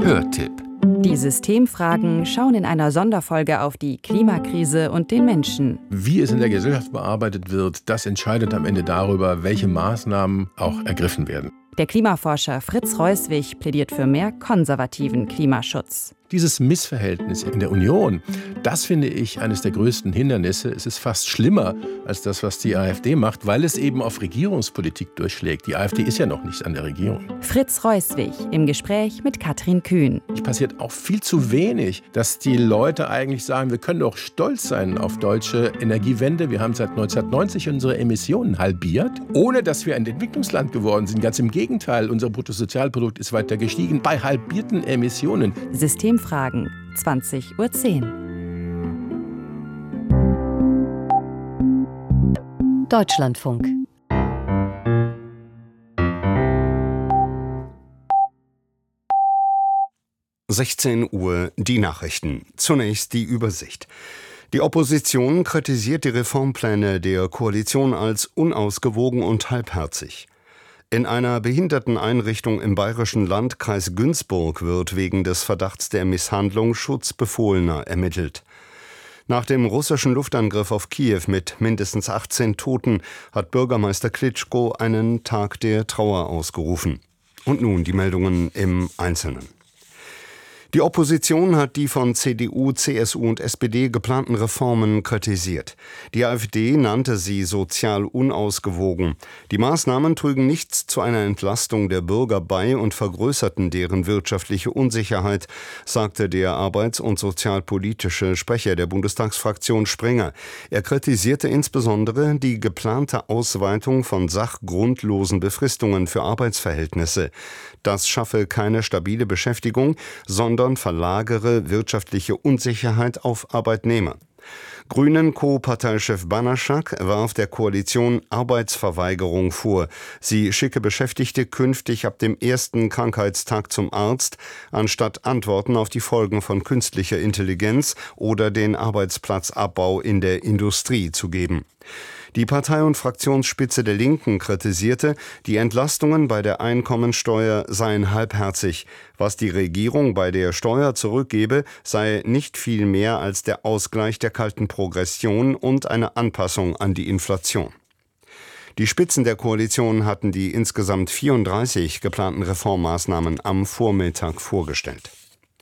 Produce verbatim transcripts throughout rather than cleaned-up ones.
Hörtipp. Die Systemfragen schauen in einer Sonderfolge auf die Klimakrise und den Menschen. Wie es in der Gesellschaft bearbeitet wird, das entscheidet am Ende darüber, welche Maßnahmen auch ergriffen werden. Der Klimaforscher Fritz Reuswig plädiert für mehr konservativen Klimaschutz. Dieses Missverhältnis in der Union, das finde ich eines der größten Hindernisse. Es ist fast schlimmer als das, was die AfD macht, weil es eben auf Regierungspolitik durchschlägt. Die AfD ist ja noch nicht an der Regierung. Fritz Reuswig im Gespräch mit Katrin Kühn. Es passiert auch viel zu wenig, dass die Leute eigentlich sagen, wir können doch stolz sein auf deutsche Energiewende. Wir haben seit neunzehnhundertneunzig unsere Emissionen halbiert, ohne dass wir ein Entwicklungsland geworden sind. Ganz im Gegenteil, unser Bruttosozialprodukt ist weiter gestiegen bei halbierten Emissionen. Systemfragen, zwanzig Uhr zehn. Deutschlandfunk. sechzehn Uhr, die Nachrichten. Zunächst die Übersicht. Die Opposition kritisiert die Reformpläne der Koalition als unausgewogen und halbherzig. In einer Behinderteneinrichtung im bayerischen Landkreis Günzburg wird wegen des Verdachts der Misshandlung Schutzbefohlener ermittelt. Nach dem russischen Luftangriff auf Kiew mit mindestens achtzehn Toten hat Bürgermeister Klitschko einen Tag der Trauer ausgerufen. Und nun die Meldungen im Einzelnen. Die Opposition hat die von C D U, C S U und S P D geplanten Reformen kritisiert. Die AfD nannte sie sozial unausgewogen. Die Maßnahmen trügen nichts zu einer Entlastung der Bürger bei und vergrößerten deren wirtschaftliche Unsicherheit, sagte der arbeits- und sozialpolitische Sprecher der Bundestagsfraktion Springer. Er kritisierte insbesondere die geplante Ausweitung von sachgrundlosen Befristungen für Arbeitsverhältnisse. Das schaffe keine stabile Beschäftigung, sondern verlagere wirtschaftliche Unsicherheit auf Arbeitnehmer. Grünen-Co-Parteichef Banaschak warf der Koalition Arbeitsverweigerung vor. Sie schicke Beschäftigte künftig ab dem ersten Krankheitstag zum Arzt, anstatt Antworten auf die Folgen von künstlicher Intelligenz oder den Arbeitsplatzabbau in der Industrie zu geben. Die Partei- und Fraktionsspitze der Linken kritisierte, die Entlastungen bei der Einkommensteuer seien halbherzig. Was die Regierung bei der Steuer zurückgebe, sei nicht viel mehr als der Ausgleich der kalten Progression und eine Anpassung an die Inflation. Die Spitzen der Koalition hatten die insgesamt vierunddreißig geplanten Reformmaßnahmen am Vormittag vorgestellt.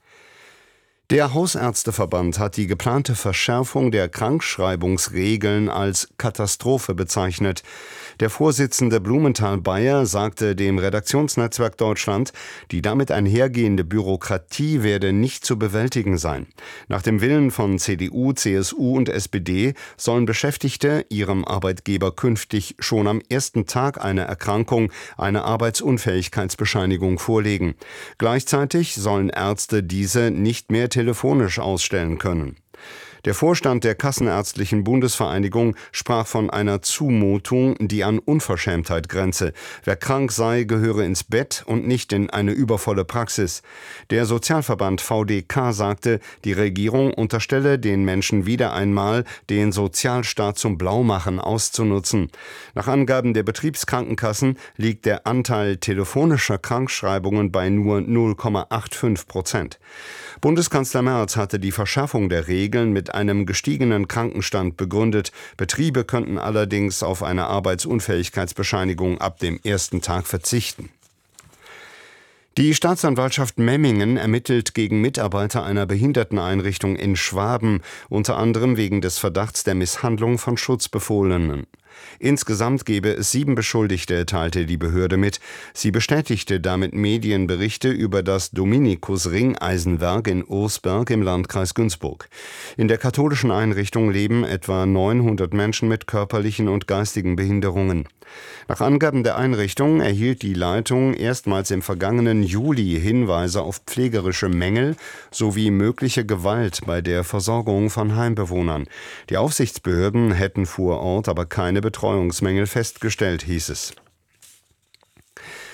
Der Hausärzteverband hat die geplante Verschärfung der Krankschreibungsregeln als Katastrophe bezeichnet. Der Vorsitzende Blumenthal-Bayer sagte dem Redaktionsnetzwerk Deutschland, die damit einhergehende Bürokratie werde nicht zu bewältigen sein. Nach dem Willen von C D U, C S U und S P D sollen Beschäftigte ihrem Arbeitgeber künftig schon am ersten Tag einer Erkrankung eine Arbeitsunfähigkeitsbescheinigung vorlegen. Gleichzeitig sollen Ärzte diese nicht mehr telefonisch ausstellen können. Der Vorstand der Kassenärztlichen Bundesvereinigung sprach von einer Zumutung, die an Unverschämtheit grenze. Wer krank sei, gehöre ins Bett und nicht in eine übervolle Praxis. Der Sozialverband V D K sagte, die Regierung unterstelle den Menschen wieder einmal, den Sozialstaat zum Blaumachen auszunutzen. Nach Angaben der Betriebskrankenkassen liegt der Anteil telefonischer Krankschreibungen bei nur null Komma fünfundachtzig Prozent. Bundeskanzler Merz hatte die Verschärfung der Regeln mit einem gestiegenen Krankenstand begründet. Betriebe könnten allerdings auf eine Arbeitsunfähigkeitsbescheinigung ab dem ersten Tag verzichten. Die Staatsanwaltschaft Memmingen ermittelt gegen Mitarbeiter einer Behinderteneinrichtung in Schwaben, unter anderem wegen des Verdachts der Misshandlung von Schutzbefohlenen. Insgesamt gebe es sieben Beschuldigte, teilte die Behörde mit. Sie bestätigte damit Medienberichte über das Dominikus-Ringeisenwerk in Ursberg im Landkreis Günzburg. In der katholischen Einrichtung leben etwa neunhundert Menschen mit körperlichen und geistigen Behinderungen. Nach Angaben der Einrichtung erhielt die Leitung erstmals im vergangenen Juli Hinweise auf pflegerische Mängel sowie mögliche Gewalt bei der Versorgung von Heimbewohnern. Die Aufsichtsbehörden hätten vor Ort aber keine Betreuungsmängel festgestellt, hieß es.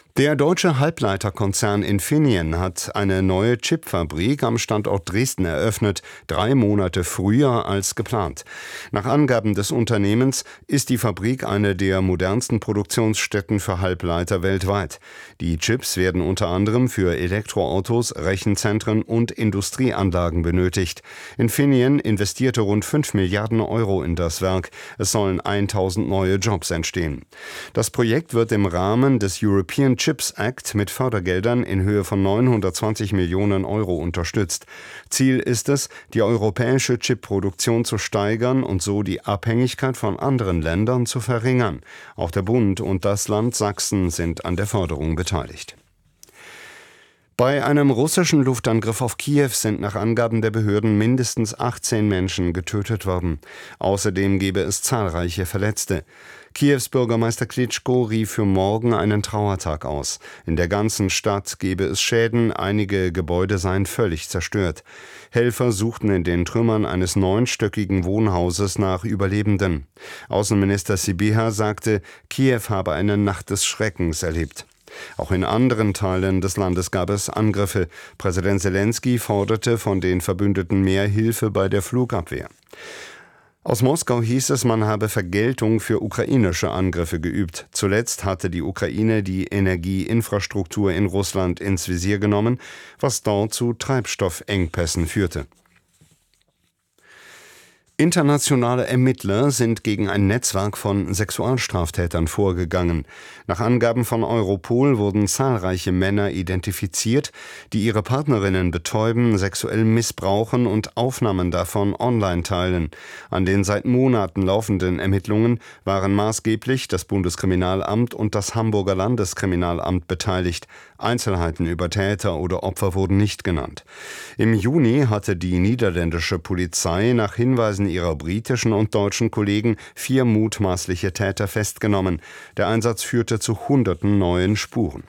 Der deutsche Halbleiterkonzern Infineon hat eine neue Chipfabrik am Standort Dresden eröffnet, drei Monate früher als geplant. Nach Angaben des Unternehmens ist die Fabrik eine der modernsten Produktionsstätten für Halbleiter weltweit. Die Chips werden unter anderem für Elektroautos, Rechenzentren und Industrieanlagen benötigt. Infineon investierte rund fünf Milliarden Euro in das Werk. Es sollen tausend neue Jobs entstehen. Das Projekt wird im Rahmen des European Chips Act mit Fördergeldern in Höhe von neunhundertzwanzig Millionen Euro unterstützt. Ziel ist es, die europäische Chipproduktion zu steigern und so die Abhängigkeit von anderen Ländern zu verringern. Auch der Bund und das Land Sachsen sind an der Förderung beteiligt. Bei einem russischen Luftangriff auf Kiew sind nach Angaben der Behörden mindestens achtzehn Menschen getötet worden. Außerdem gebe es zahlreiche Verletzte. Kiews Bürgermeister Klitschko rief für morgen einen Trauertag aus. In der ganzen Stadt gebe es Schäden, einige Gebäude seien völlig zerstört. Helfer suchten in den Trümmern eines neunstöckigen Wohnhauses nach Überlebenden. Außenminister Sybiha sagte, Kiew habe eine Nacht des Schreckens erlebt. Auch in anderen Teilen des Landes gab es Angriffe. Präsident Selenskyj forderte von den Verbündeten mehr Hilfe bei der Flugabwehr. Aus Moskau hieß es, man habe Vergeltung für ukrainische Angriffe geübt. Zuletzt hatte die Ukraine die Energieinfrastruktur in Russland ins Visier genommen, was dort zu Treibstoffengpässen führte. Internationale Ermittler sind gegen ein Netzwerk von Sexualstraftätern vorgegangen. Nach Angaben von Europol wurden zahlreiche Männer identifiziert, die ihre Partnerinnen betäuben, sexuell missbrauchen und Aufnahmen davon online teilen. An den seit Monaten laufenden Ermittlungen waren maßgeblich das Bundeskriminalamt und das Hamburger Landeskriminalamt beteiligt. Einzelheiten über Täter oder Opfer wurden nicht genannt. Im Juni hatte die niederländische Polizei nach Hinweisen ihrer britischen und deutschen Kollegen vier mutmaßliche Täter festgenommen. Der Einsatz führte zu hunderten neuen Spuren.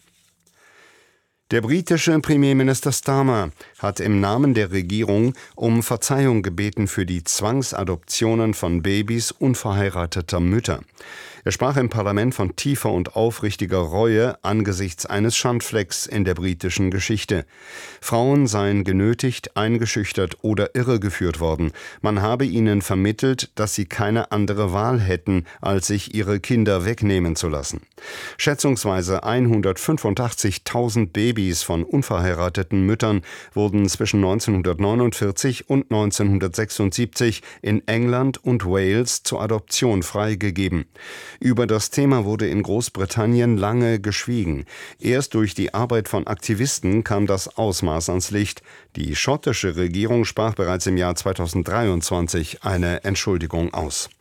Der britische Premierminister Starmer hat im Namen der Regierung um Verzeihung gebeten für die Zwangsadoptionen von Babys unverheirateter Mütter. Er sprach im Parlament von tiefer und aufrichtiger Reue angesichts eines Schandflecks in der britischen Geschichte. Frauen seien genötigt, eingeschüchtert oder irregeführt worden. Man habe ihnen vermittelt, dass sie keine andere Wahl hätten, als sich ihre Kinder wegnehmen zu lassen. Schätzungsweise hundertfünfundachtzigtausend Babys von unverheirateten Müttern wurden zwischen neunzehnhundertneunundvierzig und neunzehnhundertsechsundsiebzig in England und Wales zur Adoption freigegeben. Über das Thema wurde in Großbritannien lange geschwiegen. Erst durch die Arbeit von Aktivisten kam das Ausmaß ans Licht. Die schottische Regierung sprach bereits im Jahr zweitausenddreiundzwanzig eine Entschuldigung aus.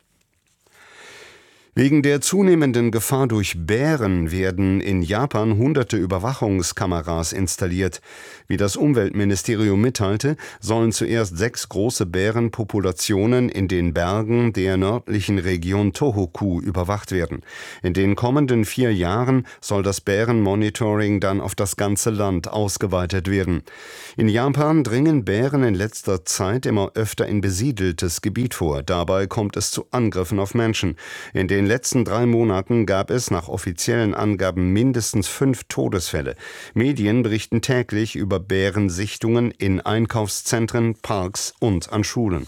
Wegen der zunehmenden Gefahr durch Bären werden in Japan hunderte Überwachungskameras installiert. Wie das Umweltministerium mitteilte, sollen zuerst sechs große Bärenpopulationen in den Bergen der nördlichen Region Tohoku überwacht werden. In den kommenden vier Jahren soll das Bärenmonitoring dann auf das ganze Land ausgeweitet werden. In Japan dringen Bären in letzter Zeit immer öfter in besiedeltes Gebiet vor. Dabei kommt es zu Angriffen auf Menschen. In den letzten drei Monaten gab es nach offiziellen Angaben mindestens fünf Todesfälle. Medien berichten täglich über Bärensichtungen in Einkaufszentren, Parks und an Schulen.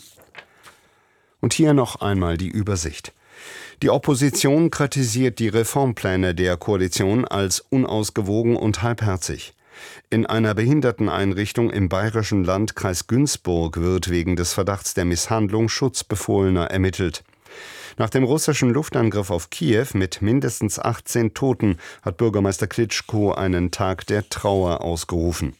Und hier noch einmal die Übersicht. Die Opposition kritisiert die Reformpläne der Koalition als unausgewogen und halbherzig. In einer Behinderteneinrichtung im bayerischen Landkreis Günzburg wird wegen des Verdachts der Misshandlung Schutzbefohlener ermittelt. Nach dem russischen Luftangriff auf Kiew mit mindestens achtzehn Toten hat Bürgermeister Klitschko einen Tag der Trauer ausgerufen.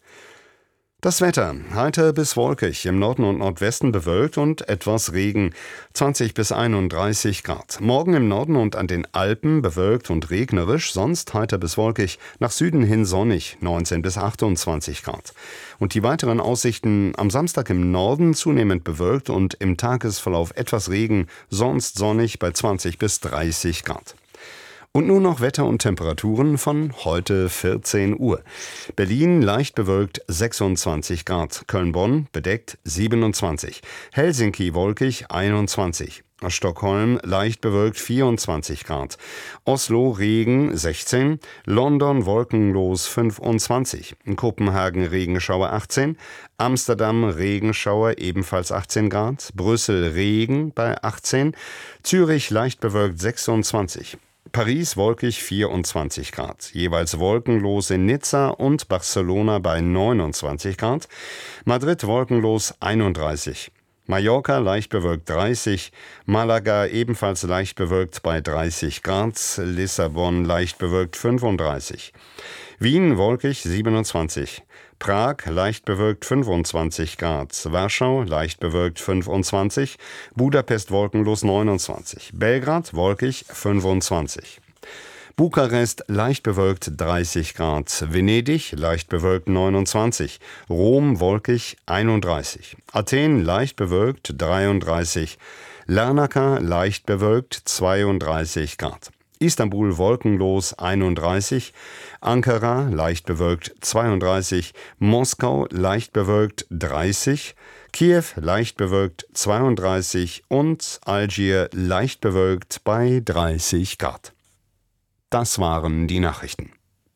Das Wetter: heiter bis wolkig, im Norden und Nordwesten bewölkt und etwas Regen, zwanzig bis einunddreißig Grad. Morgen im Norden und an den Alpen bewölkt und regnerisch, sonst heiter bis wolkig, nach Süden hin sonnig, neunzehn bis achtundzwanzig Grad. Und die weiteren Aussichten: am Samstag im Norden zunehmend bewölkt und im Tagesverlauf etwas Regen, sonst sonnig bei zwanzig bis dreißig Grad. Und nun noch Wetter und Temperaturen von heute vierzehn Uhr. Berlin leicht bewölkt sechsundzwanzig Grad, Köln-Bonn bedeckt siebenundzwanzig, Helsinki wolkig einundzwanzig, Stockholm leicht bewölkt vierundzwanzig Grad. Oslo Regen sechzehn. London wolkenlos fünfundzwanzig. Kopenhagen Regenschauer achtzehn. Amsterdam Regenschauer ebenfalls achtzehn Grad. Brüssel Regen bei achtzehn. Zürich leicht bewölkt sechsundzwanzig. Paris wolkig vierundzwanzig Grad. Jeweils wolkenlos in Nizza und Barcelona bei neunundzwanzig Grad. Madrid wolkenlos einunddreißig. Mallorca leicht bewölkt dreißig, Malaga ebenfalls leicht bewölkt bei dreißig Grad, Lissabon leicht bewölkt fünfunddreißig. Wien wolkig siebenundzwanzig, Prag leicht bewölkt fünfundzwanzig Grad, Warschau leicht bewölkt fünfundzwanzig, Budapest wolkenlos neunundzwanzig, Belgrad wolkig fünfundzwanzig. Bukarest leicht bewölkt dreißig Grad, Venedig leicht bewölkt neunundzwanzig, Rom wolkig einunddreißig, Athen leicht bewölkt dreiunddreißig, Larnaca leicht bewölkt zweiunddreißig Grad, Istanbul wolkenlos einunddreißig, Ankara leicht bewölkt zweiunddreißig, Moskau leicht bewölkt dreißig, Kiew leicht bewölkt zweiunddreißig und Algier leicht bewölkt bei dreißig Grad. Das waren die Nachrichten.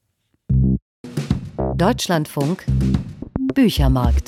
Deutschlandfunk Büchermarkt.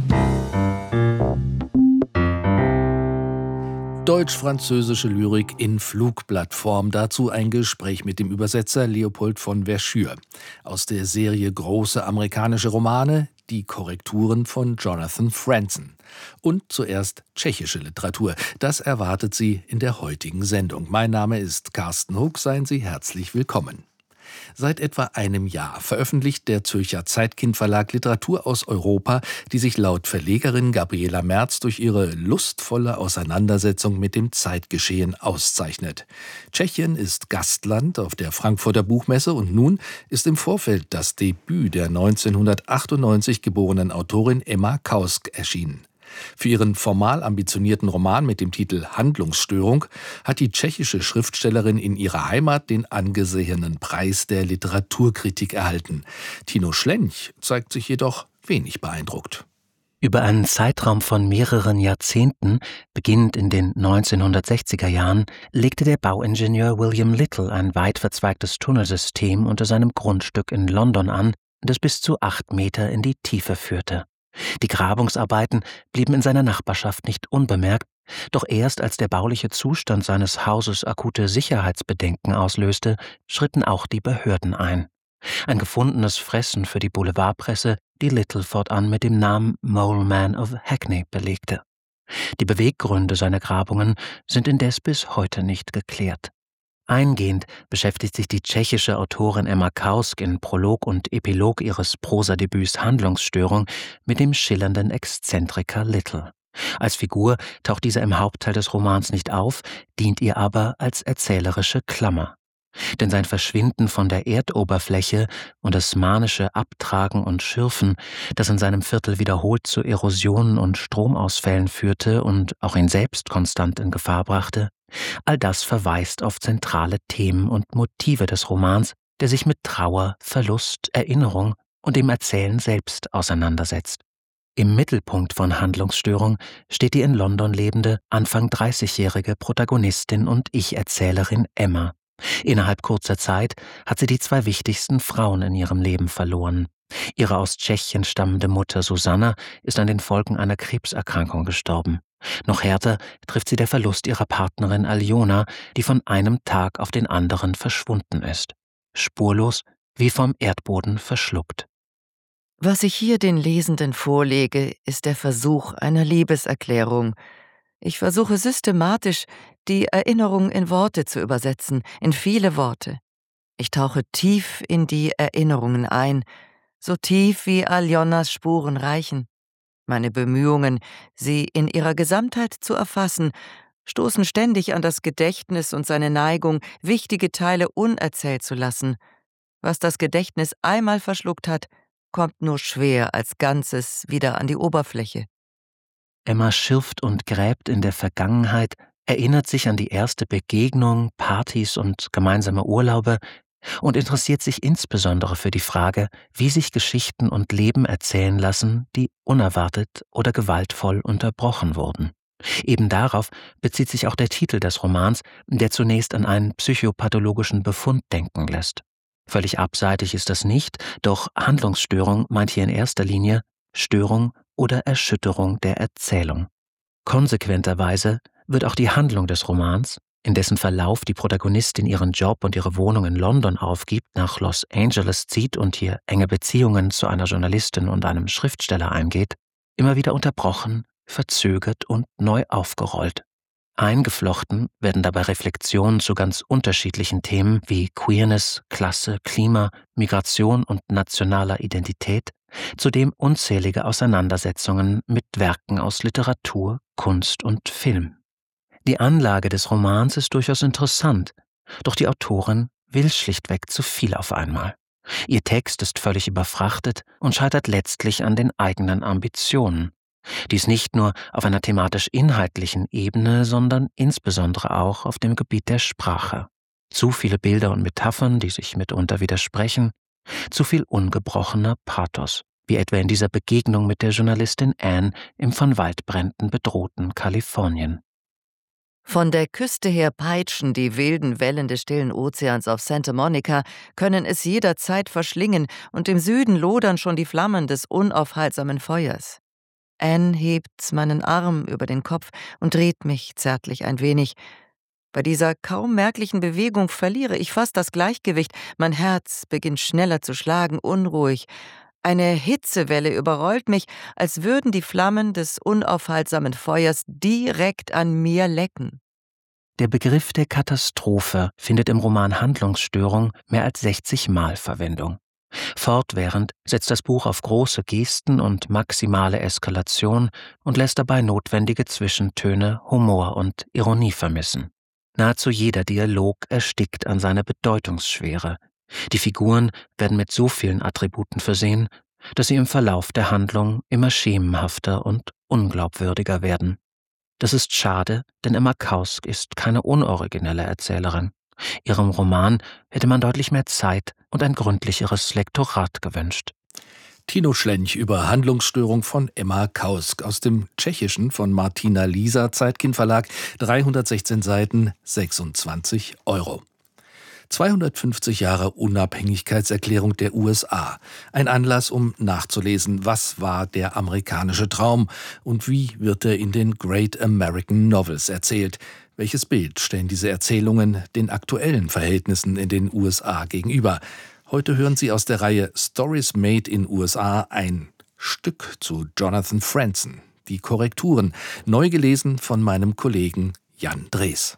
Deutsch-französische Lyrik in Flugblattform. Dazu ein Gespräch mit dem Übersetzer Leopold von Verschuur. Aus der Serie Große amerikanische Romane, die Korrekturen von Jonathan Franzen. Und zuerst tschechische Literatur. Das erwartet Sie in der heutigen Sendung. Mein Name ist Carsten Huck. Seien Sie herzlich willkommen. Seit etwa einem Jahr veröffentlicht der Zürcher Zeitkind-Verlag Literatur aus Europa, die sich laut Verlegerin Gabriela Merz durch ihre lustvolle Auseinandersetzung mit dem Zeitgeschehen auszeichnet. Tschechien ist Gastland auf der Frankfurter Buchmesse und nun ist im Vorfeld das Debüt der neunzehnhundertachtundneunzig geborenen Autorin Emma Kausk erschienen. Für ihren formal ambitionierten Roman mit dem Titel Handlungsstörung hat die tschechische Schriftstellerin in ihrer Heimat den angesehenen Preis der Literaturkritik erhalten. Tino Schlench zeigt sich jedoch wenig beeindruckt. Über einen Zeitraum von mehreren Jahrzehnten, beginnend in den neunzehnhundertsechziger Jahren, legte der Bauingenieur William Little ein weit verzweigtes Tunnelsystem unter seinem Grundstück in London an, das bis zu acht Meter in die Tiefe führte. Die Grabungsarbeiten blieben in seiner Nachbarschaft nicht unbemerkt, doch erst als der bauliche Zustand seines Hauses akute Sicherheitsbedenken auslöste, schritten auch die Behörden ein. Ein gefundenes Fressen für die Boulevardpresse, die Little fortan mit dem Namen Mole Man of Hackney belegte. Die Beweggründe seiner Grabungen sind indes bis heute nicht geklärt. Eingehend beschäftigt sich die tschechische Autorin Emma Kausk in Prolog und Epilog ihres Prosadebüts Handlungsstörung mit dem schillernden Exzentriker Little. Als Figur taucht dieser im Hauptteil des Romans nicht auf, dient ihr aber als erzählerische Klammer. Denn sein Verschwinden von der Erdoberfläche und das manische Abtragen und Schürfen, das in seinem Viertel wiederholt zu Erosionen und Stromausfällen führte und auch ihn selbst konstant in Gefahr brachte, all das verweist auf zentrale Themen und Motive des Romans, der sich mit Trauer, Verlust, Erinnerung und dem Erzählen selbst auseinandersetzt. Im Mittelpunkt von Handlungsstörung steht die in London lebende, Anfang dreißigjährige Protagonistin und Ich-Erzählerin Emma. Innerhalb kurzer Zeit hat sie die zwei wichtigsten Frauen in ihrem Leben verloren. Ihre aus Tschechien stammende Mutter Susanna ist an den Folgen einer Krebserkrankung gestorben. Noch härter trifft sie der Verlust ihrer Partnerin Aljona, die von einem Tag auf den anderen verschwunden ist. Spurlos, wie vom Erdboden verschluckt. Was ich hier den Lesenden vorlege, ist der Versuch einer Liebeserklärung. Ich versuche systematisch, die Erinnerung in Worte zu übersetzen, in viele Worte. Ich tauche tief in die Erinnerungen ein, so tief wie Aljonas Spuren reichen. Meine Bemühungen, sie in ihrer Gesamtheit zu erfassen, stoßen ständig an das Gedächtnis und seine Neigung, wichtige Teile unerzählt zu lassen. Was das Gedächtnis einmal verschluckt hat, kommt nur schwer als Ganzes wieder an die Oberfläche. Emma schürft und gräbt in der Vergangenheit, erinnert sich an die erste Begegnung, Partys und gemeinsame Urlaube und interessiert sich insbesondere für die Frage, wie sich Geschichten und Leben erzählen lassen, die unerwartet oder gewaltvoll unterbrochen wurden. Eben darauf bezieht sich auch der Titel des Romans, der zunächst an einen psychopathologischen Befund denken lässt. Völlig abseitig ist das nicht, doch Handlungsstörung meint hier in erster Linie Störung oder Erschütterung der Erzählung. Konsequenterweise wird auch die Handlung des Romans, in dessen Verlauf die Protagonistin ihren Job und ihre Wohnung in London aufgibt, nach Los Angeles zieht und hier enge Beziehungen zu einer Journalistin und einem Schriftsteller eingeht, immer wieder unterbrochen, verzögert und neu aufgerollt. Eingeflochten werden dabei Reflexionen zu ganz unterschiedlichen Themen wie Queerness, Klasse, Klima, Migration und nationaler Identität, zudem unzählige Auseinandersetzungen mit Werken aus Literatur, Kunst und Film. Die Anlage des Romans ist durchaus interessant, doch die Autorin will schlichtweg zu viel auf einmal. Ihr Text ist völlig überfrachtet und scheitert letztlich an den eigenen Ambitionen. Dies nicht nur auf einer thematisch-inhaltlichen Ebene, sondern insbesondere auch auf dem Gebiet der Sprache. Zu viele Bilder und Metaphern, die sich mitunter widersprechen, zu viel ungebrochener Pathos, wie etwa in dieser Begegnung mit der Journalistin Anne im von Waldbränden bedrohten Kalifornien. Von der Küste her peitschen die wilden Wellen des stillen Ozeans auf Santa Monica, können es jederzeit verschlingen, und im Süden lodern schon die Flammen des unaufhaltsamen Feuers. Anne hebt meinen Arm über den Kopf und dreht mich zärtlich ein wenig. Bei dieser kaum merklichen Bewegung verliere ich fast das Gleichgewicht, mein Herz beginnt schneller zu schlagen, unruhig. Eine Hitzewelle überrollt mich, als würden die Flammen des unaufhaltsamen Feuers direkt an mir lecken. Der Begriff der Katastrophe findet im Roman Handlungsstörung mehr als sechzig Mal Verwendung. Fortwährend setzt das Buch auf große Gesten und maximale Eskalation und lässt dabei notwendige Zwischentöne, Humor und Ironie vermissen. Nahezu jeder Dialog erstickt an seiner Bedeutungsschwere. Die Figuren werden mit so vielen Attributen versehen, dass sie im Verlauf der Handlung immer schemenhafter und unglaubwürdiger werden. Das ist schade, denn Emma Kausk ist keine unoriginelle Erzählerin. Ihrem Roman hätte man deutlich mehr Zeit und ein gründlicheres Lektorat gewünscht. Tino Schlench über Handlungsstörung von Emma Kausk aus dem Tschechischen von Martina Lisa, Zeitkind Verlag, dreihundertsechzehn Seiten, sechsundzwanzig Euro. zweihundertfünfzig Jahre Unabhängigkeitserklärung der U S A. Ein Anlass, um nachzulesen, was war der amerikanische Traum und wie wird er in den Great American Novels erzählt. Welches Bild stellen diese Erzählungen den aktuellen Verhältnissen in den U S A gegenüber? Heute hören Sie aus der Reihe Stories Made in U S A ein Stück zu Jonathan Franzen. Die Korrekturen, neu gelesen von meinem Kollegen Jan Drees.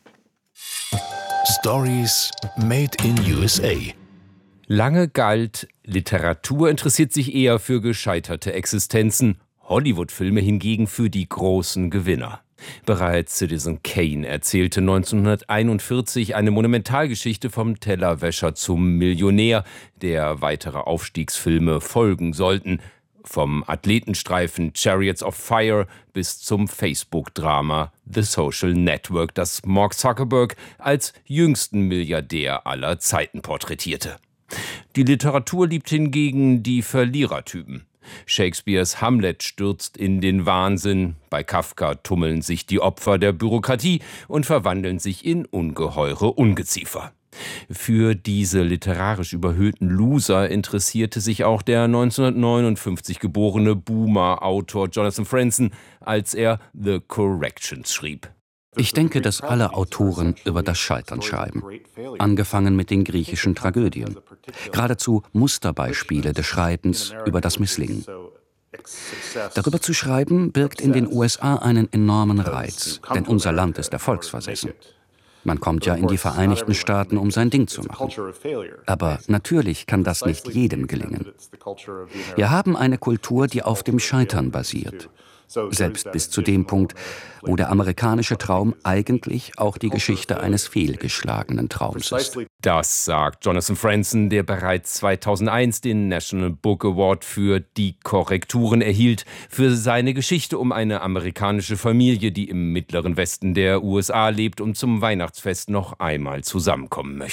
Stories Made in U S A. Lange galt, Literatur interessiert sich eher für gescheiterte Existenzen, Hollywood-Filme hingegen für die großen Gewinner. Bereits Citizen Kane erzählte neunzehnhunderteinundvierzig eine Monumentalgeschichte vom Tellerwäscher zum Millionär, der weitere Aufstiegsfilme folgen sollten. Vom Athletenstreifen Chariots of Fire bis zum Facebook-Drama The Social Network, das Mark Zuckerberg als jüngsten Milliardär aller Zeiten porträtierte. Die Literatur liebt hingegen die Verlierertypen. Shakespeares Hamlet stürzt in den Wahnsinn, bei Kafka tummeln sich die Opfer der Bürokratie und verwandeln sich in ungeheure Ungeziefer. Für diese literarisch überhöhten Loser interessierte sich auch der neunzehnhundertneunundfünfzig geborene Boomer-Autor Jonathan Franzen, als er The Corrections schrieb. Ich denke, dass alle Autoren über das Scheitern schreiben, angefangen mit den griechischen Tragödien. Geradezu Musterbeispiele des Schreibens über das Misslingen. Darüber zu schreiben, birgt in den U S A einen enormen Reiz, denn unser Land ist erfolgsversessen. Man kommt ja in die Vereinigten Staaten, um sein Ding zu machen. Aber natürlich kann das nicht jedem gelingen. Wir haben eine Kultur, die auf dem Scheitern basiert. Selbst bis zu dem Punkt, wo der amerikanische Traum eigentlich auch die Geschichte eines fehlgeschlagenen Traums ist. Das sagt Jonathan Franzen, der bereits zweitausendeins den National Book Award für Die Korrekturen erhielt, für seine Geschichte um eine amerikanische Familie, die im mittleren Westen der U S A lebt und zum Weihnachtsfest noch einmal zusammenkommen möchte.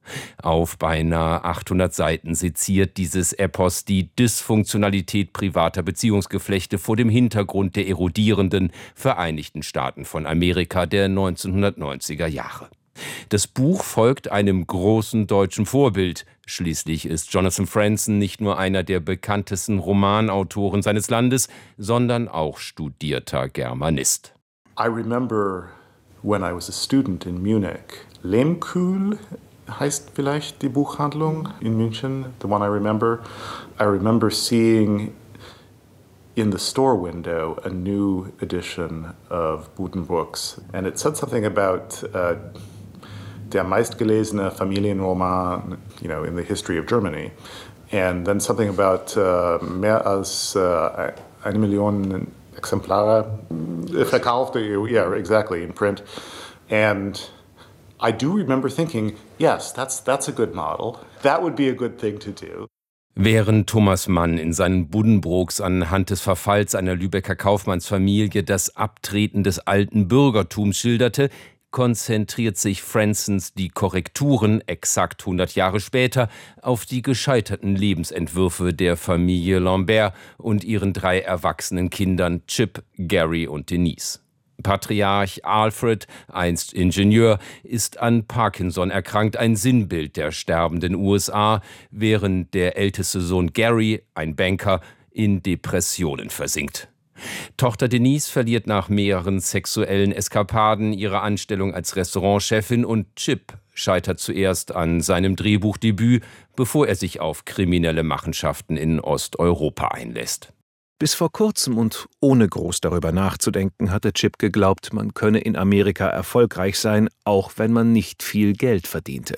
Auf beinahe achthundert Seiten seziert dieses Epos die Dysfunktionalität privater Beziehungsgeflechte vor dem Hintergrund der erodierenden Vereinigten Staaten von Amerika der neunzehnhundertneunziger Jahre. Das Buch folgt einem großen deutschen Vorbild. Schließlich ist Jonathan Franzen nicht nur einer der bekanntesten Romanautoren seines Landes, sondern auch studierter Germanist. I remember when I was a student in Munich. Lehmkuhl heißt vielleicht die Buchhandlung in München, the one I remember. I remember seeing in the store window a new edition of Buddenbrooks. And it said something about uh, der meistgelesene Familienroman, you know, in the history of Germany. And then something about uh, mehr als uh, eine Million Exemplare verkauft. Yeah, exactly, in print. And I do remember thinking, yes, that's, that's a good model. That would be a good thing to do. Während Thomas Mann in seinen Buddenbrooks anhand des Verfalls einer Lübecker Kaufmannsfamilie das Abtreten des alten Bürgertums schilderte, konzentriert sich Franzens Die Korrekturen exakt hundert Jahre später auf die gescheiterten Lebensentwürfe der Familie Lambert und ihren drei erwachsenen Kindern Chip, Gary und Denise. Patriarch Alfred, einst Ingenieur, ist an Parkinson erkrankt, ein Sinnbild der sterbenden U S A, während der älteste Sohn Gary, ein Banker, in Depressionen versinkt. Tochter Denise verliert nach mehreren sexuellen Eskapaden ihre Anstellung als Restaurantchefin und Chip scheitert zuerst an seinem Drehbuchdebüt, bevor er sich auf kriminelle Machenschaften in Osteuropa einlässt. Bis vor kurzem und ohne groß darüber nachzudenken, hatte Chip geglaubt, man könne in Amerika erfolgreich sein, auch wenn man nicht viel Geld verdiente.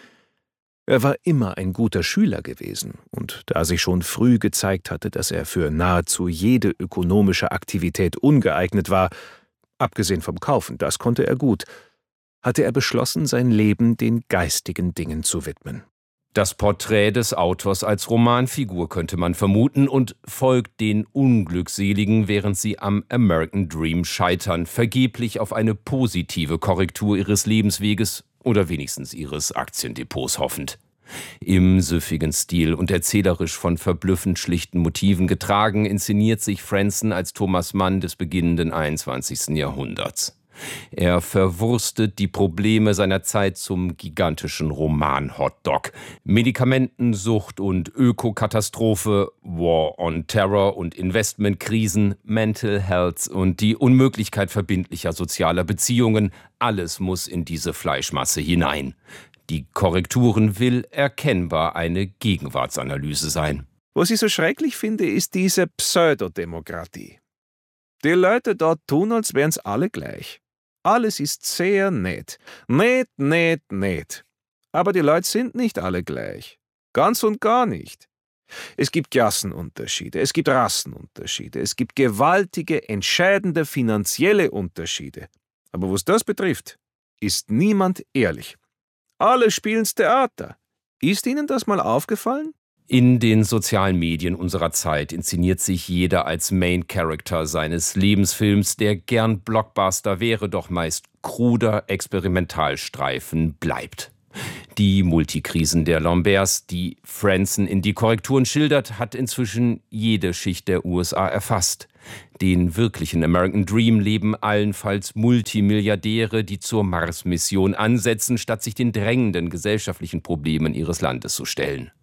Er war immer ein guter Schüler gewesen, und da sich schon früh gezeigt hatte, dass er für nahezu jede ökonomische Aktivität ungeeignet war, abgesehen vom Kaufen, das konnte er gut, hatte er beschlossen, sein Leben den geistigen Dingen zu widmen. Das Porträt des Autors als Romanfigur könnte man vermuten und folgt den Unglückseligen, während sie am American Dream scheitern, vergeblich auf eine positive Korrektur ihres Lebensweges oder wenigstens ihres Aktiendepots hoffend. Im süffigen Stil und erzählerisch von verblüffend schlichten Motiven getragen, inszeniert sich Franzen als Thomas Mann des beginnenden einundzwanzigsten Jahrhunderts. Er verwurstet die Probleme seiner Zeit zum gigantischen Roman-Hotdog. Medikamentensucht und Ökokatastrophe, War on Terror und Investmentkrisen, Mental Health und die Unmöglichkeit verbindlicher sozialer Beziehungen, alles muss in diese Fleischmasse hinein. Die Korrekturen will erkennbar eine Gegenwartsanalyse sein. Was ich so schrecklich finde, ist diese Pseudodemokratie. Die Leute dort tun, als wären's alle gleich. Alles ist sehr nett. Nett, nett, nett. Aber die Leute sind nicht alle gleich. Ganz und gar nicht. Es gibt Klassenunterschiede, es gibt Rassenunterschiede, es gibt gewaltige, entscheidende finanzielle Unterschiede. Aber was das betrifft, ist niemand ehrlich. Alle spielen's Theater. Ist Ihnen das mal aufgefallen? In den sozialen Medien unserer Zeit inszeniert sich jeder als Main Character seines Lebensfilms, der gern Blockbuster wäre, doch meist kruder Experimentalstreifen bleibt. Die Multikrisen der Lamberts, die Franzen in Die Korrekturen schildert, hat inzwischen jede Schicht der U S A erfasst. Den wirklichen American Dream leben allenfalls Multimilliardäre, die zur Mars-Mission ansetzen, statt sich den drängenden gesellschaftlichen Problemen ihres Landes zu stellen.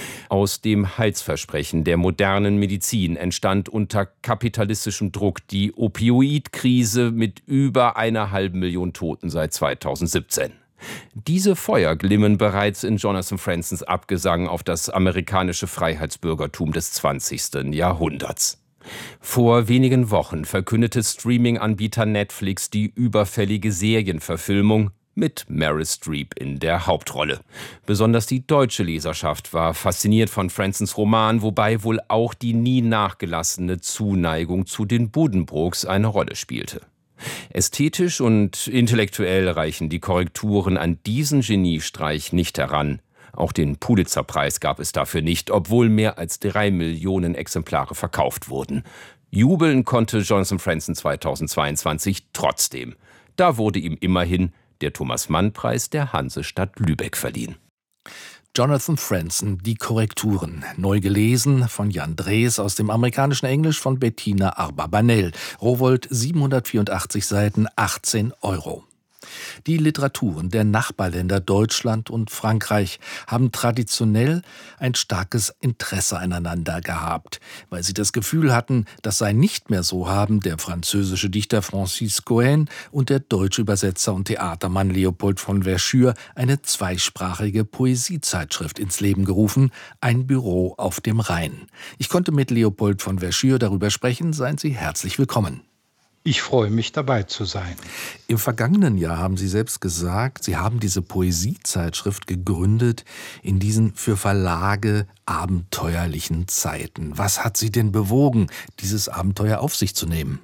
Aus dem Heilsversprechen der modernen Medizin entstand unter kapitalistischem Druck die Opioidkrise mit über einer halben Million Toten seit zweitausendsiebzehn. Diese Feuer glimmen bereits in Jonathan Franzens Abgesang auf das amerikanische Freiheitsbürgertum des zwanzigsten Jahrhunderts. Vor wenigen Wochen verkündete Streaming-Anbieter Netflix die überfällige Serienverfilmung mit Meryl Streep in der Hauptrolle. Besonders die deutsche Leserschaft war fasziniert von Franzens Roman, wobei wohl auch die nie nachgelassene Zuneigung zu den Buddenbrooks eine Rolle spielte. Ästhetisch und intellektuell reichen die Korrekturen an diesen Geniestreich nicht heran. Auch den Pulitzer-Preis gab es dafür nicht, obwohl mehr als drei Millionen Exemplare verkauft wurden. Jubeln konnte Jonathan Franzen zweitausendzweiundzwanzig trotzdem. Da wurde ihm immerhin der Thomas-Mann-Preis der Hansestadt Lübeck verliehen. Jonathan Franzen, die Korrekturen. Neu gelesen von Jan Drees aus dem amerikanischen Englisch von Bettina Arbabanel. Rowohlt siebenhundertvierundachtzig Seiten, achtzehn Euro. Die Literaturen der Nachbarländer Deutschland und Frankreich haben traditionell ein starkes Interesse aneinander gehabt, weil sie das Gefühl hatten, das sei nicht mehr so, haben der französische Dichter Francis Cohen und der deutsche Übersetzer und Theatermann Leopold von Verschuer eine zweisprachige Poesiezeitschrift ins Leben gerufen, ein Büro auf dem Rhein. Ich konnte mit Leopold von Verschuer darüber sprechen, seien Sie herzlich willkommen. Ich freue mich, dabei zu sein. Im vergangenen Jahr haben Sie selbst gesagt, Sie haben diese Poesiezeitschrift gegründet in diesen für Verlage abenteuerlichen Zeiten. Was hat Sie denn bewogen, dieses Abenteuer auf sich zu nehmen?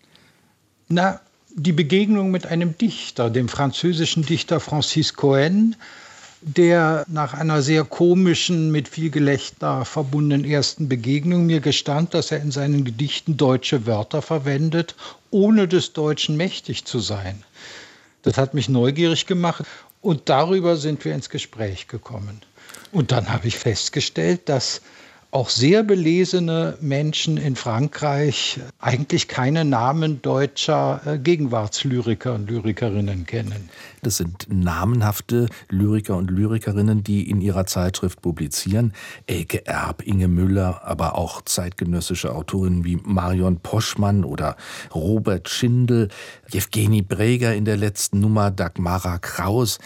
Na, die Begegnung mit einem Dichter, dem französischen Dichter Francis Cohen, der nach einer sehr komischen, mit viel Gelächter verbundenen ersten Begegnung mir gestand, dass er in seinen Gedichten deutsche Wörter verwendet, ohne des Deutschen mächtig zu sein. Das hat mich neugierig gemacht und darüber sind wir ins Gespräch gekommen. Und dann habe ich festgestellt, dass auch sehr belesene Menschen in Frankreich eigentlich keine Namen deutscher Gegenwartslyriker und Lyrikerinnen kennen. Das sind namenhafte Lyriker und Lyrikerinnen, die in ihrer Zeitschrift publizieren. Elke Erb, Inge Müller, aber auch zeitgenössische Autorinnen wie Marion Poschmann oder Robert Schindel, Jewgeni Breger in der letzten Nummer, Dagmara Kraus.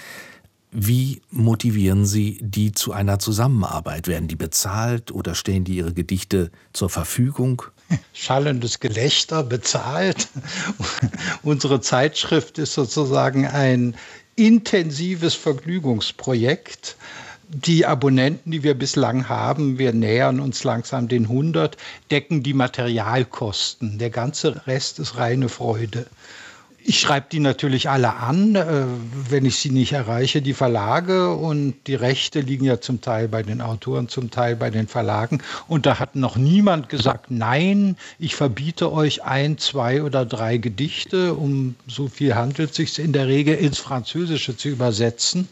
Wie motivieren Sie die zu einer Zusammenarbeit? Werden die bezahlt oder stellen die ihre Gedichte zur Verfügung? Schallendes Gelächter, bezahlt. Unsere Zeitschrift ist sozusagen ein intensives Vergnügungsprojekt. Die Abonnenten, die wir bislang haben, wir nähern uns langsam den hundert, decken die Materialkosten. Der ganze Rest ist reine Freude. Ich schreibe die natürlich alle an, wenn ich sie nicht erreiche, die Verlage. Und die Rechte liegen ja zum Teil bei den Autoren, zum Teil bei den Verlagen. Und da hat noch niemand gesagt, nein, ich verbiete euch ein, zwei oder drei Gedichte. Um so viel handelt es sich in der Regel, ins Französische zu übersetzen.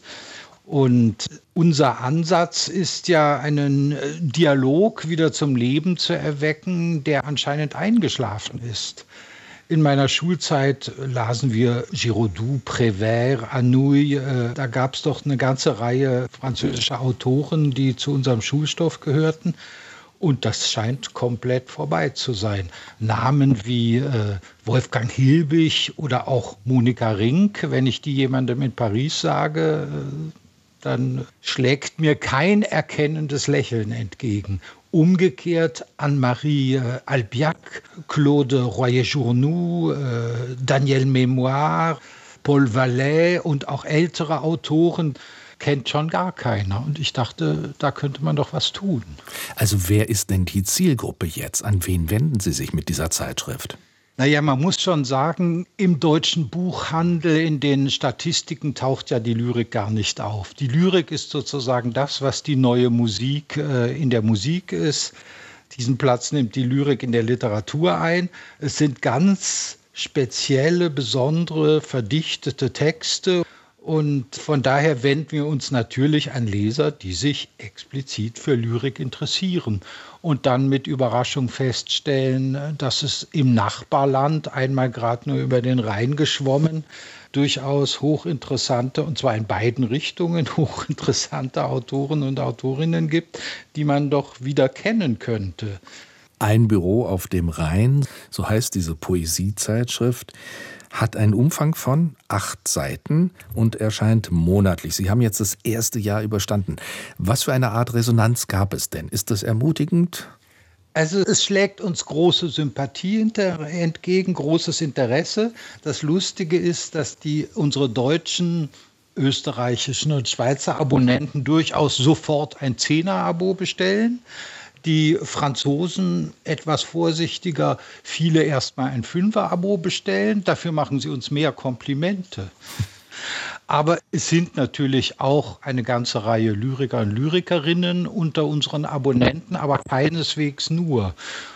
Und unser Ansatz ist ja, einen Dialog wieder zum Leben zu erwecken, der anscheinend eingeschlafen ist. In meiner Schulzeit lasen wir Giraudoux, Prévert, Anouilh. Da gab es doch eine ganze Reihe französischer Autoren, die zu unserem Schulstoff gehörten. Und das scheint komplett vorbei zu sein. Namen wie äh, Wolfgang Hilbig oder auch Monika Rink, wenn ich die jemandem in Paris sage, äh, dann schlägt mir kein erkennendes Lächeln entgegen. Umgekehrt Anne-Marie Albiac, Claude Royer-Journoux, äh, Daniel Mémoire, Paul Vallet und auch ältere Autoren kennt schon gar keiner. Und ich dachte, da könnte man doch was tun. Also wer ist denn die Zielgruppe jetzt? An wen wenden Sie sich mit dieser Zeitschrift? Naja, man muss schon sagen, im deutschen Buchhandel, in den Statistiken taucht ja die Lyrik gar nicht auf. Die Lyrik ist sozusagen das, was die neue Musik äh, in der Musik ist. Diesen Platz nimmt die Lyrik in der Literatur ein. Es sind ganz spezielle, besondere, verdichtete Texte. Und von daher wenden wir uns natürlich an Leser, die sich explizit für Lyrik interessieren und dann mit Überraschung feststellen, dass es im Nachbarland, einmal gerade nur über den Rhein geschwommen, durchaus hochinteressante, und zwar in beiden Richtungen, hochinteressante Autoren und Autorinnen gibt, die man doch wieder kennen könnte. Ein Büro auf dem Rhein, so heißt diese Poesiezeitschrift, hat einen Umfang von acht Seiten und erscheint monatlich. Sie haben jetzt das erste Jahr überstanden. Was für eine Art Resonanz gab es denn? Ist das ermutigend? Also es schlägt uns große Sympathie entgegen, großes Interesse. Das Lustige ist, dass die unsere deutschen, österreichischen und Schweizer Abonnenten durchaus sofort ein Zehner-Abo bestellen. Die Franzosen etwas vorsichtiger, viele erstmal ein Fünfer-Abo bestellen. Dafür machen sie uns mehr Komplimente. Aber es sind natürlich auch eine ganze Reihe Lyriker und Lyrikerinnen unter unseren Abonnenten, aber keineswegs nur.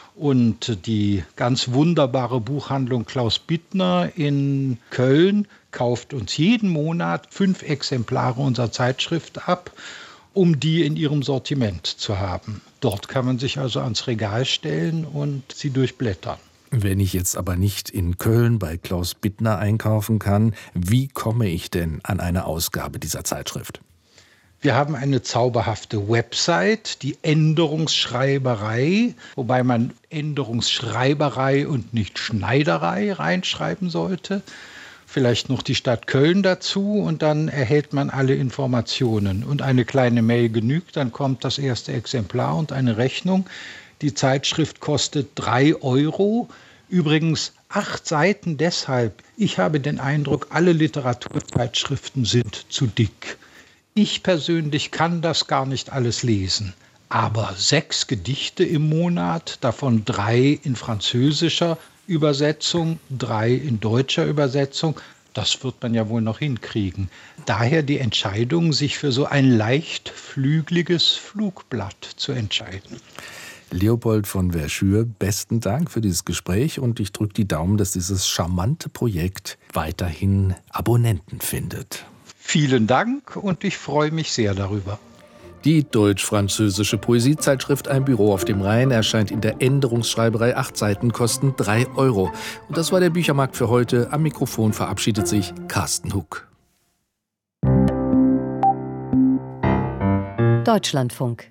Und die ganz wunderbare Buchhandlung Klaus Bittner in Köln kauft uns jeden Monat fünf Exemplare unserer Zeitschrift ab. um die in ihrem Sortiment zu haben. Dort kann man sich also ans Regal stellen und sie durchblättern. Wenn ich jetzt aber nicht in Köln bei Klaus Bittner einkaufen kann, wie komme ich denn an eine Ausgabe dieser Zeitschrift? Wir haben eine zauberhafte Website, die Änderungsschreiberei, wobei man Änderungsschreiberei und nicht Schneiderei reinschreiben sollte. Vielleicht noch die Stadt Köln dazu und dann erhält man alle Informationen. Und eine kleine Mail genügt, dann kommt das erste Exemplar und eine Rechnung. Die Zeitschrift kostet drei Euro. Übrigens acht Seiten deshalb. Ich habe den Eindruck, alle Literaturzeitschriften sind zu dick. Ich persönlich kann das gar nicht alles lesen. Aber sechs Gedichte im Monat, davon drei in französischer Übersetzung, drei in deutscher Übersetzung, das wird man ja wohl noch hinkriegen. Daher die Entscheidung, sich für so ein leichtflügliges Flugblatt zu entscheiden. Leopold von Verschuer, besten Dank für dieses Gespräch und ich drücke die Daumen, dass dieses charmante Projekt weiterhin Abonnenten findet. Vielen Dank und ich freue mich sehr darüber. Die deutsch-französische Poesiezeitschrift Ein Büro auf dem Rhein erscheint in der Änderungsschreiberei. Acht Seiten kosten drei Euro. Und das war der Büchermarkt für heute. Am Mikrofon verabschiedet sich Carsten Huck. Deutschlandfunk.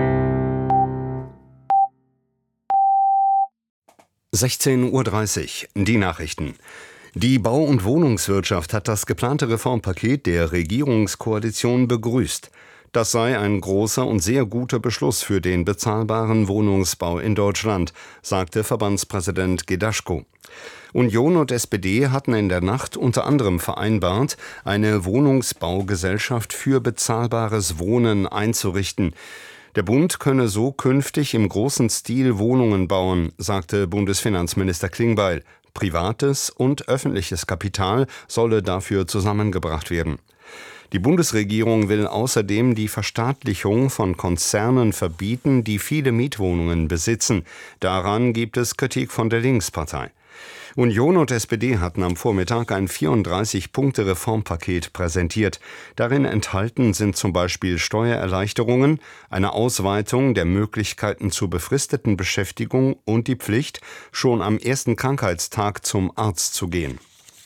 sechzehn Uhr dreißig, die Nachrichten. Die Bau- und Wohnungswirtschaft hat das geplante Reformpaket der Regierungskoalition begrüßt. Das sei ein großer und sehr guter Beschluss für den bezahlbaren Wohnungsbau in Deutschland, sagte Verbandspräsident Gedaschko. Union und S P D hatten in der Nacht unter anderem vereinbart, eine Wohnungsbaugesellschaft für bezahlbares Wohnen einzurichten. Der Bund könne so künftig im großen Stil Wohnungen bauen, sagte Bundesfinanzminister Klingbeil. Privates und öffentliches Kapital solle dafür zusammengebracht werden. Die Bundesregierung will außerdem die Verstaatlichung von Konzernen verbieten, die viele Mietwohnungen besitzen. Daran gibt es Kritik von der Linkspartei. Union und S P D hatten am Vormittag ein vierunddreißig-Punkte-Reformpaket präsentiert. Darin enthalten sind zum Beispiel Steuererleichterungen, eine Ausweitung der Möglichkeiten zur befristeten Beschäftigung und die Pflicht, schon am ersten Krankheitstag zum Arzt zu gehen.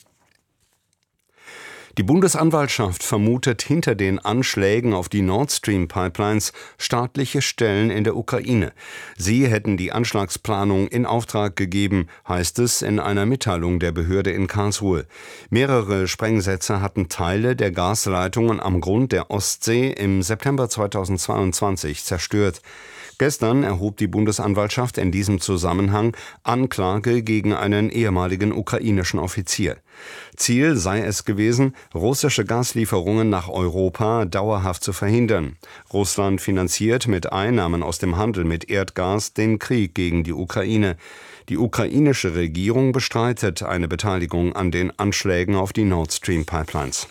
Die Bundesanwaltschaft vermutet hinter den Anschlägen auf die Nord Stream Pipelines staatliche Stellen in der Ukraine. Sie hätten die Anschlagsplanung in Auftrag gegeben, heißt es in einer Mitteilung der Behörde in Karlsruhe. Mehrere Sprengsätze hatten Teile der Gasleitungen am Grund der Ostsee im September zweitausendzweiundzwanzig zerstört. Gestern erhob die Bundesanwaltschaft in diesem Zusammenhang Anklage gegen einen ehemaligen ukrainischen Offizier. Ziel sei es gewesen, russische Gaslieferungen nach Europa dauerhaft zu verhindern. Russland finanziert mit Einnahmen aus dem Handel mit Erdgas den Krieg gegen die Ukraine. Die ukrainische Regierung bestreitet eine Beteiligung an den Anschlägen auf die Nord Stream Pipelines.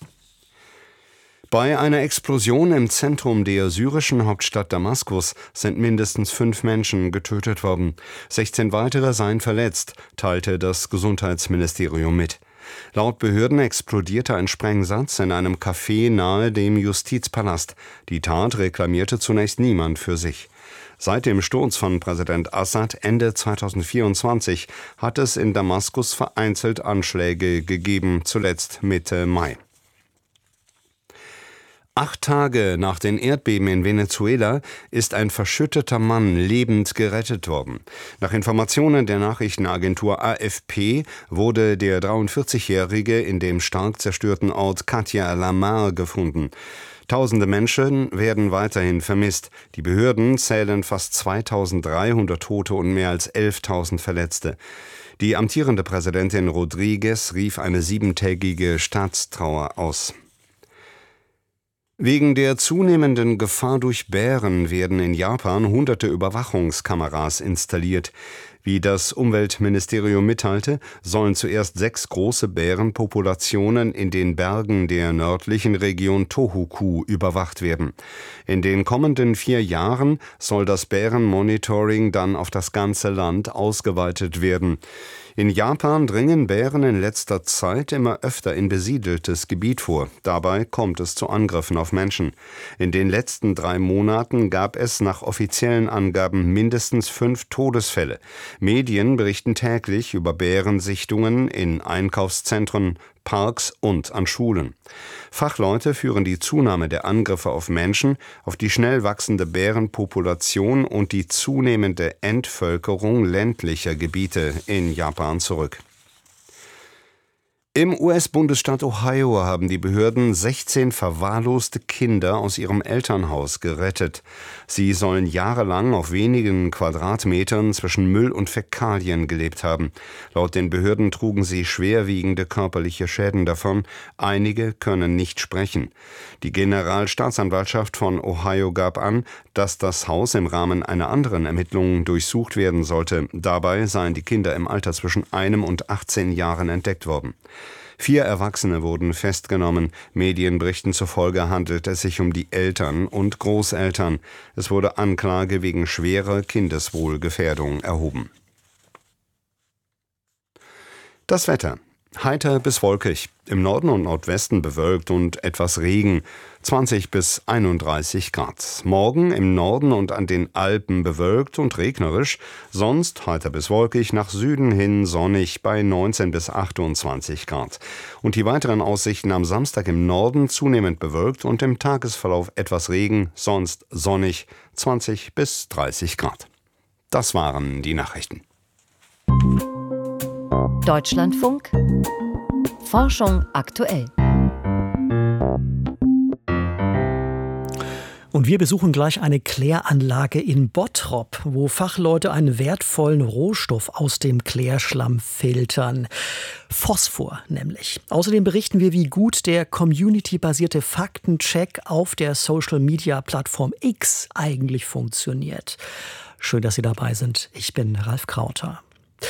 Bei einer Explosion im Zentrum der syrischen Hauptstadt Damaskus sind mindestens fünf Menschen getötet worden. sechzehn weitere seien verletzt, teilte das Gesundheitsministerium mit. Laut Behörden explodierte ein Sprengsatz in einem Café nahe dem Justizpalast. Die Tat reklamierte zunächst niemand für sich. Seit dem Sturz von Präsident Assad Ende zweitausendvierundzwanzig hat es in Damaskus vereinzelt Anschläge gegeben, zuletzt Mitte Mai. Acht Tage nach den Erdbeben in Venezuela ist ein verschütteter Mann lebend gerettet worden. Nach Informationen der Nachrichtenagentur A F P wurde der dreiundvierzigjährige in dem stark zerstörten Ort Katia La Mar gefunden. Tausende Menschen werden weiterhin vermisst. Die Behörden zählen fast zweitausenddreihundert Tote und mehr als elftausend Verletzte. Die amtierende Präsidentin Rodriguez rief eine siebentägige Staatstrauer aus. Wegen der zunehmenden Gefahr durch Bären werden in Japan hunderte Überwachungskameras installiert. Wie das Umweltministerium mitteilte, sollen zuerst sechs große Bärenpopulationen in den Bergen der nördlichen Region Tohoku überwacht werden. In den kommenden vier Jahren soll das Bärenmonitoring dann auf das ganze Land ausgeweitet werden. In Japan dringen Bären in letzter Zeit immer öfter in besiedeltes Gebiet vor. Dabei kommt es zu Angriffen auf Menschen. In den letzten drei Monaten gab es nach offiziellen Angaben mindestens fünf Todesfälle. Medien berichten täglich über Bärensichtungen in Einkaufszentren, Parks und an Schulen. Fachleute führen die Zunahme der Angriffe auf Menschen, auf die schnell wachsende Bärenpopulation und die zunehmende Entvölkerung ländlicher Gebiete in Japan zurück. Im U S-Bundesstaat Ohio haben die Behörden sechzehn verwahrloste Kinder aus ihrem Elternhaus gerettet. Sie sollen jahrelang auf wenigen Quadratmetern zwischen Müll und Fäkalien gelebt haben. Laut den Behörden trugen sie schwerwiegende körperliche Schäden davon. Einige können nicht sprechen. Die Generalstaatsanwaltschaft von Ohio gab an, dass das Haus im Rahmen einer anderen Ermittlung durchsucht werden sollte. Dabei seien die Kinder im Alter zwischen einem und achtzehn Jahren entdeckt worden. Vier Erwachsene wurden festgenommen. Medienberichten zufolge handelt es sich um die Eltern und Großeltern. Es wurde Anklage wegen schwerer Kindeswohlgefährdung erhoben. Das Wetter. Heiter bis wolkig, im Norden und Nordwesten bewölkt und etwas Regen, zwanzig bis einunddreißig Grad. Morgen im Norden und an den Alpen bewölkt und regnerisch, sonst heiter bis wolkig, nach Süden hin sonnig bei neunzehn bis achtundzwanzig Grad. Und die weiteren Aussichten am Samstag im Norden zunehmend bewölkt und im Tagesverlauf etwas Regen, sonst sonnig, zwanzig bis dreißig Grad. Das waren die Nachrichten. Deutschlandfunk Forschung aktuell. Und wir besuchen gleich eine Kläranlage in Bottrop, wo Fachleute einen wertvollen Rohstoff aus dem Klärschlamm filtern. Phosphor nämlich. Außerdem berichten wir, wie gut der community-basierte Faktencheck auf der Social-Media-Plattform X eigentlich funktioniert. Schön, dass Sie dabei sind. Ich bin Ralf Krauter.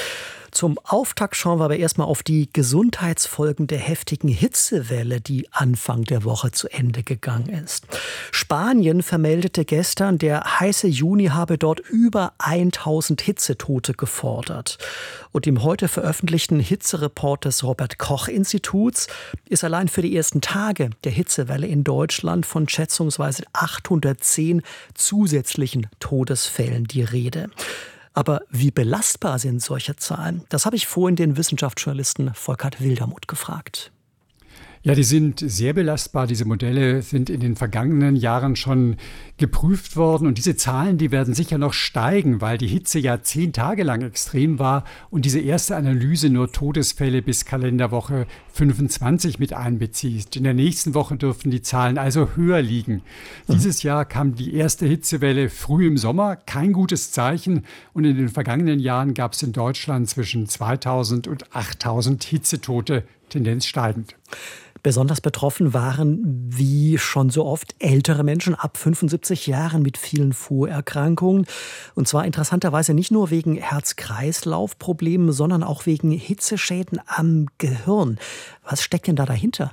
Zum Auftakt schauen wir aber erstmal auf die Gesundheitsfolgen der heftigen Hitzewelle, die Anfang der Woche zu Ende gegangen ist. Spanien vermeldete gestern, der heiße Juni habe dort über tausend Hitzetote gefordert. Und im heute veröffentlichten Hitzereport des Robert-Koch-Instituts ist allein für die ersten Tage der Hitzewelle in Deutschland von schätzungsweise achthundertzehn zusätzlichen Todesfällen die Rede. Aber wie belastbar sind solche Zahlen? Das habe ich vorhin den Wissenschaftsjournalisten Volkert Wildermuth gefragt. Ja, die sind sehr belastbar. Diese Modelle sind in den vergangenen Jahren schon geprüft worden. Und diese Zahlen, die werden sicher noch steigen, weil die Hitze ja zehn Tage lang extrem war und diese erste Analyse nur Todesfälle bis Kalenderwoche fünfundzwanzig mit einbezieht. In der nächsten Woche dürften die Zahlen also höher liegen. Mhm. Dieses Jahr kam die erste Hitzewelle früh im Sommer, kein gutes Zeichen. Und in den vergangenen Jahren gab es in Deutschland zwischen zweitausend und achttausend Hitzetote, Tendenz steigend. Besonders betroffen waren, wie schon so oft, ältere Menschen ab fünfundsiebzig Jahren mit vielen Vorerkrankungen. Und zwar interessanterweise nicht nur wegen Herz-Kreislauf-Problemen, sondern auch wegen Hitzeschäden am Gehirn. Was steckt denn da dahinter?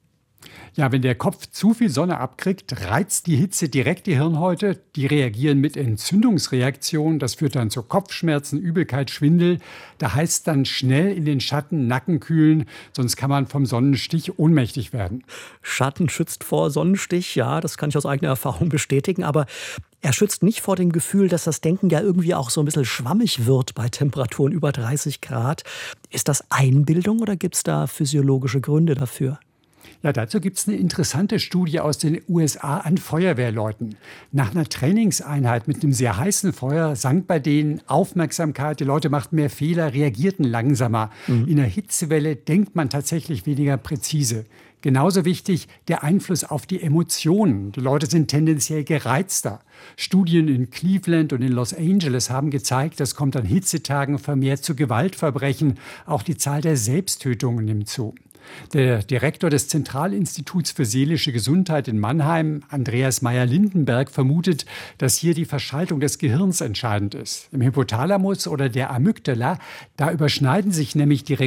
Ja, wenn der Kopf zu viel Sonne abkriegt, reizt die Hitze direkt die Hirnhäute. Die reagieren mit Entzündungsreaktionen. Das führt dann zu Kopfschmerzen, Übelkeit, Schwindel. Da heißt es dann schnell in den Schatten, Nacken kühlen, sonst kann man vom Sonnenstich ohnmächtig werden. Schatten schützt vor Sonnenstich, ja, das kann ich aus eigener Erfahrung bestätigen. Aber er schützt nicht vor dem Gefühl, dass das Denken ja irgendwie auch so ein bisschen schwammig wird bei Temperaturen über dreißig Grad. Ist das Einbildung oder gibt es da physiologische Gründe dafür? Ja, dazu gibt es eine interessante Studie aus den U S A an Feuerwehrleuten. Nach einer Trainingseinheit mit einem sehr heißen Feuer sank bei denen Aufmerksamkeit, die Leute machten mehr Fehler, reagierten langsamer. Mhm. In der Hitzewelle denkt man tatsächlich weniger präzise. Genauso wichtig der Einfluss auf die Emotionen. Die Leute sind tendenziell gereizter. Studien in Cleveland und in Los Angeles haben gezeigt, es kommt an Hitzetagen vermehrt zu Gewaltverbrechen. Auch die Zahl der Selbsttötungen nimmt zu. Der Direktor des Zentralinstituts für seelische Gesundheit in Mannheim, Andreas Meyer-Lindenberg, vermutet, dass hier die Verschaltung des Gehirns entscheidend ist. Im Hypothalamus oder der Amygdala, da überschneiden sich nämlich die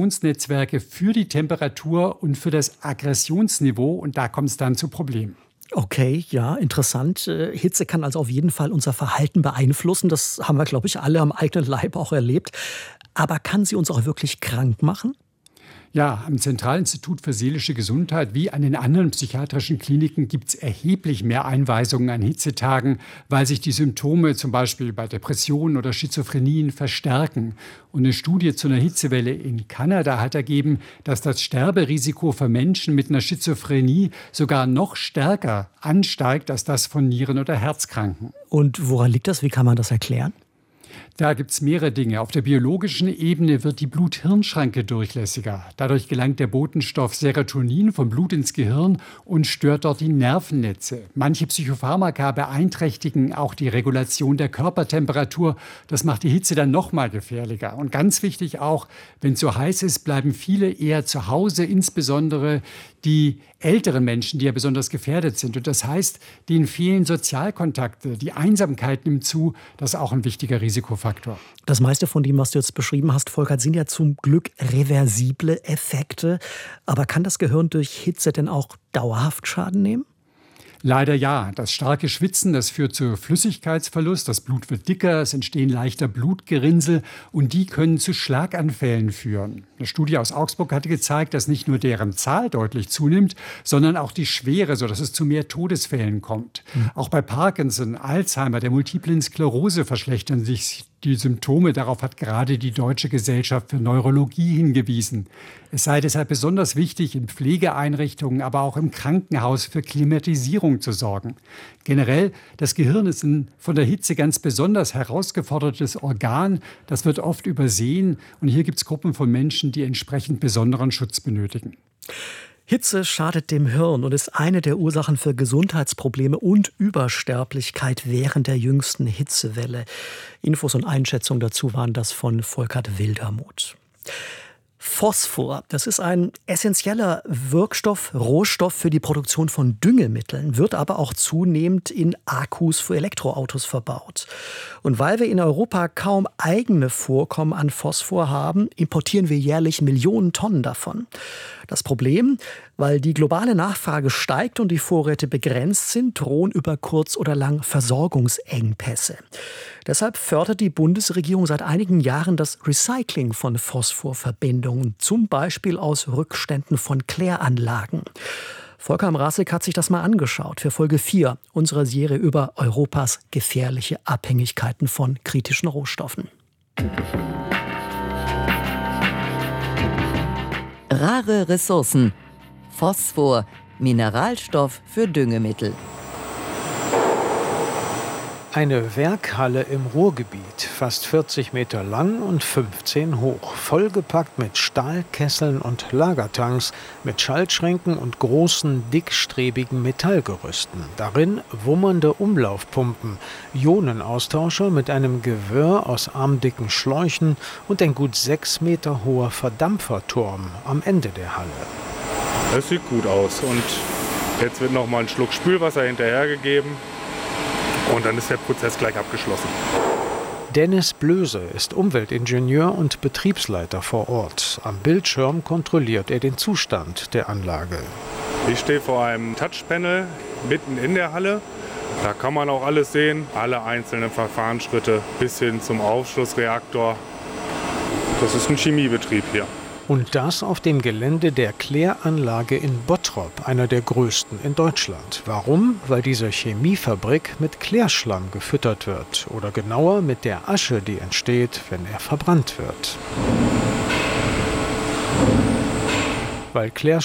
Regulationsnetzwerke für die Temperatur und für das Aggressionsniveau und da kommt es dann zu Problemen. Okay, ja, interessant. Hitze kann also auf jeden Fall unser Verhalten beeinflussen. Das haben wir, glaube ich, alle am eigenen Leib auch erlebt. Aber kann sie uns auch wirklich krank machen? Ja, am Zentralinstitut für seelische Gesundheit wie an den anderen psychiatrischen Kliniken gibt es erheblich mehr Einweisungen an Hitzetagen, weil sich die Symptome zum Beispiel bei Depressionen oder Schizophrenien verstärken. Und eine Studie zu einer Hitzewelle in Kanada hat ergeben, dass das Sterberisiko für Menschen mit einer Schizophrenie sogar noch stärker ansteigt als das von Nieren- oder Herzkranken. Und woran liegt das? Wie kann man das erklären? Da gibt es mehrere Dinge. Auf der biologischen Ebene wird die Blut-Hirn-Schranke durchlässiger. Dadurch gelangt der Botenstoff Serotonin vom Blut ins Gehirn und stört dort die Nervennetze. Manche Psychopharmaka beeinträchtigen auch die Regulation der Körpertemperatur. Das macht die Hitze dann noch mal gefährlicher. Und ganz wichtig auch, wenn es so heiß ist, bleiben viele eher zu Hause, insbesondere die älteren Menschen, die ja besonders gefährdet sind. Und das heißt, denen fehlen Sozialkontakte, die Einsamkeit nimmt zu. Das ist auch ein wichtiger Risikofaktor. Das meiste von dem, was du jetzt beschrieben hast, Volker, sind ja zum Glück reversible Effekte. Aber kann das Gehirn durch Hitze denn auch dauerhaft Schaden nehmen? Leider ja. Das starke Schwitzen, das führt zu Flüssigkeitsverlust. Das Blut wird dicker, es entstehen leichter Blutgerinnsel und die können zu Schlaganfällen führen. Eine Studie aus Augsburg hatte gezeigt, dass nicht nur deren Zahl deutlich zunimmt, sondern auch die Schwere, sodass es zu mehr Todesfällen kommt. Mhm. Auch bei Parkinson, Alzheimer, der multiplen Sklerose verschlechtern sich die Symptome. Darauf hat gerade die Deutsche Gesellschaft für Neurologie hingewiesen. Es sei deshalb besonders wichtig, in Pflegeeinrichtungen, aber auch im Krankenhaus für Klimatisierung zu sorgen. Generell, das Gehirn ist ein von der Hitze ganz besonders herausgefordertes Organ. Das wird oft übersehen. Und hier gibt es Gruppen von Menschen, die entsprechend besonderen Schutz benötigen. Hitze schadet dem Hirn und ist eine der Ursachen für Gesundheitsprobleme und Übersterblichkeit während der jüngsten Hitzewelle. Infos und Einschätzungen dazu waren das von Volkert Wildermuth. Phosphor, das ist ein essentieller Wirkstoff, Rohstoff für die Produktion von Düngemitteln, wird aber auch zunehmend in Akkus für Elektroautos verbaut. Und weil wir in Europa kaum eigene Vorkommen an Phosphor haben, importieren wir jährlich Millionen Tonnen davon. Das Problem, weil die globale Nachfrage steigt und die Vorräte begrenzt sind, drohen über kurz oder lang Versorgungsengpässe. Deshalb fördert die Bundesregierung seit einigen Jahren das Recycling von Phosphorverbindungen, zum Beispiel aus Rückständen von Kläranlagen. Volker Mrazek hat sich das mal angeschaut für Folge vier unserer Serie über Europas gefährliche Abhängigkeiten von kritischen Rohstoffen. Rare Ressourcen. Phosphor, Mineralstoff für Düngemittel. Eine Werkhalle im Ruhrgebiet, fast vierzig Meter lang und fünfzehn hoch, vollgepackt mit Stahlkesseln und Lagertanks, mit Schaltschränken und großen, dickstrebigen Metallgerüsten. Darin wummernde Umlaufpumpen, Ionenaustauscher mit einem Gewirr aus armdicken Schläuchen und ein gut sechs Meter hoher Verdampferturm am Ende der Halle. Das sieht gut aus und jetzt wird noch mal ein Schluck Spülwasser hinterhergegeben. Und dann ist der Prozess gleich abgeschlossen. Dennis Blöse ist Umweltingenieur und Betriebsleiter vor Ort. Am Bildschirm kontrolliert er den Zustand der Anlage. Ich stehe vor einem Touchpanel mitten in der Halle. Da kann man auch alles sehen, alle einzelnen Verfahrensschritte bis hin zum Aufschlussreaktor. Das ist ein Chemiebetrieb hier. Und das auf dem Gelände der Kläranlage in Bottrop, einer der größten in Deutschland. Warum? Weil diese Chemiefabrik mit Klärschlamm gefüttert wird. Oder genauer mit der Asche, die entsteht, wenn er verbrannt wird. Weil Klärschlamm